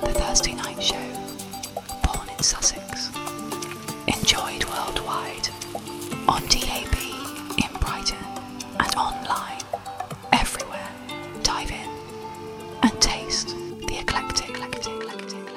The Thursday Night Show, born in Sussex, enjoyed worldwide on DAB.